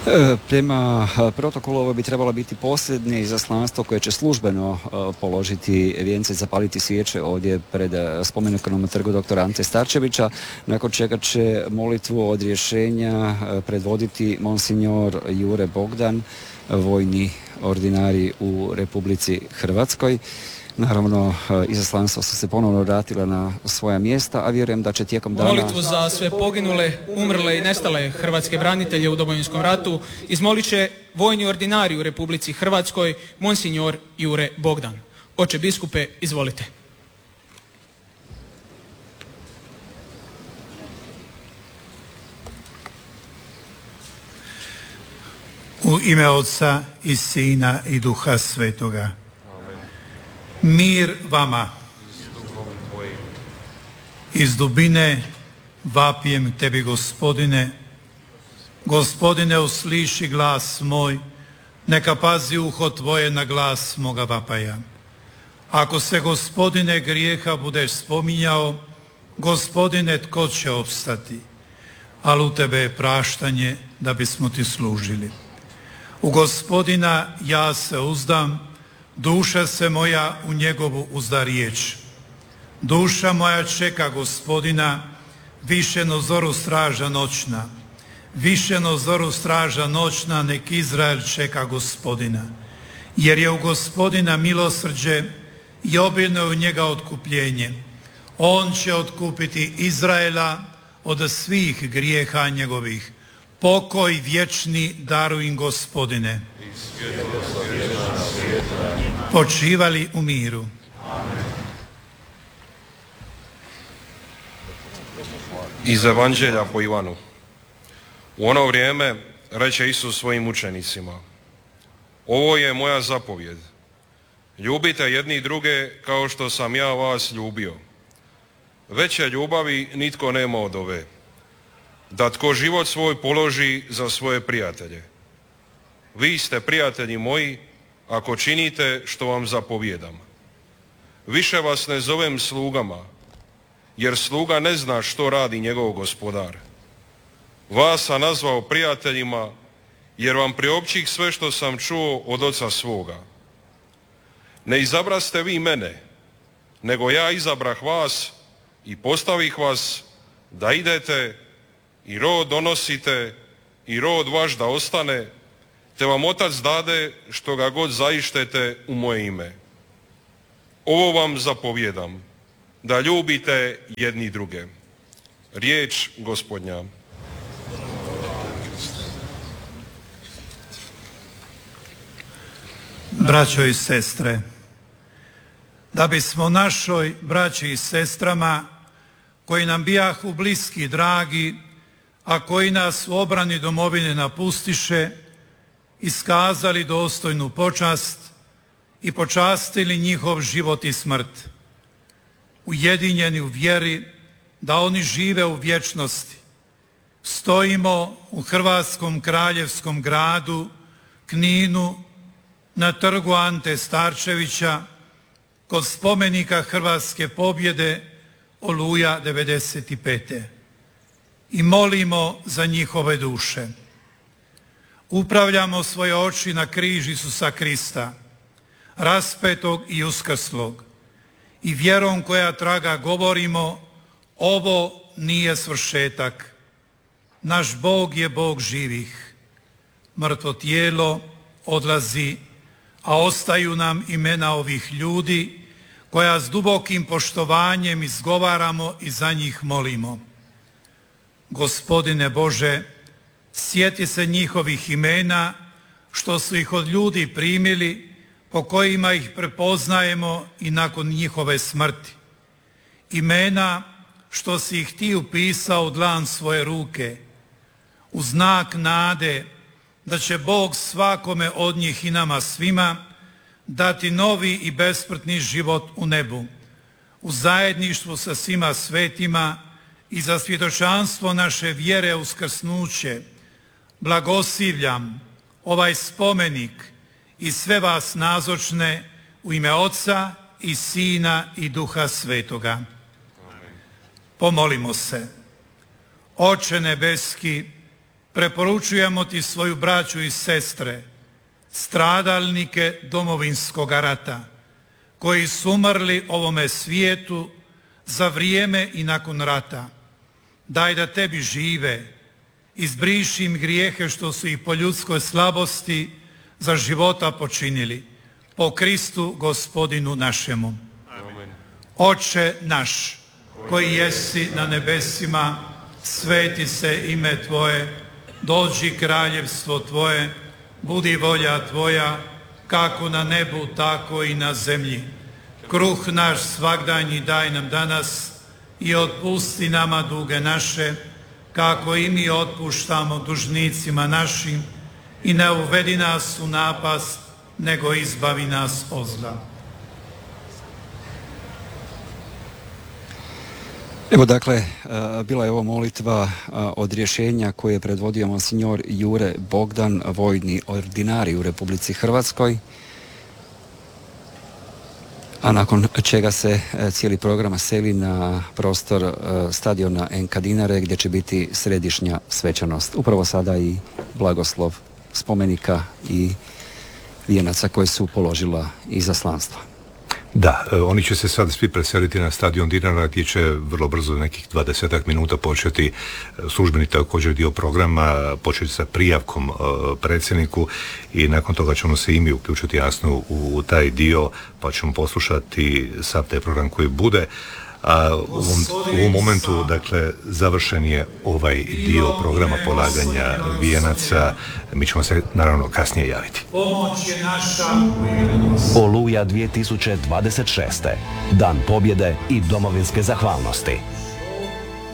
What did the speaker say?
Prema protokolu ovo bi trebalo biti posljednje izaslanstvo koje će službeno položiti vijence, zapaliti svijeće ovdje pred spomenutom trgu doktora Ante Starčevića, nakon čega će molitvu odrješenja predvoditi monsignor Jure Bogdan, vojni ordinari u Republici Hrvatskoj. Naravno, izaslanstva su se ponovno vratila na svoja mjesta, a vjerujem da će tijekom dana... Molitvu za sve poginule, umrle i nestale hrvatske branitelje u Domovinskom ratu izmolit će vojni ordinari u Republici Hrvatskoj, monsignor Jure Bogdan. Oče biskupe, izvolite. U ime Otca i Sina i Duha Svetoga. Mir vama. Iz dubine vapijem tebi, Gospodine. Gospodine, usliši glas moj, neka pazi uho tvoje na glas moga vapaja. Ako se, Gospodine, grijeha budeš spominjao, Gospodine, tko će opstati? Ali u tebe je praštanje da bismo ti služili. U Gospodina ja se uzdam, duša se moja u njegovu uzda riječ. Duša moja čeka Gospodina, više no zoru straža noćna. Više no zoru straža noćna, nek Izrael čeka Gospodina. Jer je u Gospodina milosrđe i obilno je u njega otkupljenje. On će otkupiti Izraela od svih grijeha njegovih. Pokoj vječni daruj im, Gospodine. Počivali u miru. Iz Evanđelja po Ivanu. U ono vrijeme reče Isus svojim učenicima: ovo je moja zapovjed. Ljubite jedni druge kao što sam ja vas ljubio. Veće ljubavi nitko nema od ove, da tko život svoj položi za svoje prijatelje. Vi ste prijatelji moji ako činite što vam zapovijedam. Više vas ne zovem slugama, jer sluga ne zna što radi njegov gospodar. Vas sam nazvao prijateljima, jer vam priopćih sve što sam čuo od oca svoga. Ne izabraste vi mene, nego ja izabrah vas i postavih vas da idete i rod donosite i rod vaš da ostane, te vam Otac dade što ga god zaištete u moje ime. Ovo vam zapovjedam, da ljubite jedni druge. Riječ Gospodnja. Braćo i sestre, da bismo našoj braći i sestrama koji nam bijahu bliski, dragi, a koji nas u obrani domovine napustiše, iskazali dostojnu počast i počastili njihov život i smrt, ujedinjeni u vjeri da oni žive u vječnosti. Stojimo u Hrvatskom kraljevskom gradu, Kninu, na trgu Ante Starčevića, kod spomenika Hrvatske pobjede Oluja 95. I molimo za njihove duše. Upravljamo svoje oči na križ Isusa Krista, raspetog i uskrslog, i vjerom koja traga govorimo: ovo nije svršetak. Naš Bog je Bog živih. Mrtvo tijelo odlazi, a ostaju nam imena ovih ljudi koja s dubokim poštovanjem izgovaramo i za njih molimo. Gospodine Bože, sjeti se njihovih imena što su ih od ljudi primili, po kojima ih prepoznajemo i nakon njihove smrti. Imena što si ih ti upisao u dlan svoje ruke, u znak nade da će Bog svakome od njih i nama svima dati novi i besmrtni život u nebu, u zajedništvu sa svima svetima i za svjedočanstvo naše vjere uskrsnuće. Blagoslivljam ovaj spomenik i sve vas nazočne u ime Otca i Sina i Duha Svetoga. Pomolimo se. Oče nebeski, preporučujemo ti svoju braću i sestre, stradalnike Domovinskog rata, koji su umrli ovome svijetu za vrijeme i nakon rata. Daj da tebi žive, izbriši im grijehe što su ih po ljudskoj slabosti za života počinili. Po Kristu Gospodinu našemu. Amen. Oče naš, koji jesi na nebesima, sveti se ime Tvoje, dođi kraljevstvo Tvoje, budi volja Tvoja, kako na nebu, tako i na zemlji. Kruh naš svagdanji daj nam danas i otpusti nama duge naše, kako i mi otpuštamo dužnicima našim, i ne uvedi nas u napast, nego izbavi nas od zla. Evo dakle, bila je ovo molitva od rješenja koje je predvodio monsignor Jure Bogdan, vojni ordinarij u Republici Hrvatskoj, a nakon čega se cijeli program seli na prostor stadiona NK Dinare, gdje će biti središnja svečanost. Upravo sada i blagoslov spomenika i vijenaca koje su položila izaslanstva. Da, oni će se sad svi preseliti na stadion Dinara, gdje će vrlo brzo, nekih 20 minuta, početi službeni također dio programa, početi sa prijavkom predsjedniku, i nakon toga ćemo se i mi uključiti jasno u taj dio, pa ćemo poslušati sav taj program koji bude. A u ovom momentu, dakle, završen je ovaj dio programa polaganja vijenaca. Mi ćemo se naravno kasnije javiti. Oluja 2026. Dan pobjede i domovinske zahvalnosti.